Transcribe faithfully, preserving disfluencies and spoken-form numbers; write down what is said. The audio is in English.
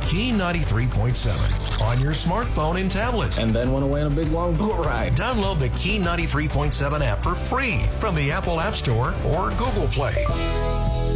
Key ninety-three point seven on your smartphone and tablet. And then went away on a big long boat ride. Download the Key ninety-three point seven app for free from the Apple App Store or Google Play.